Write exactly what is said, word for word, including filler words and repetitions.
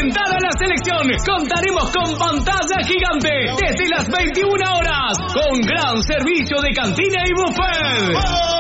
alentar a la selección. Contaremos con pantalla gigante desde las veintiuna horas, con gran servicio de cantina y buffet.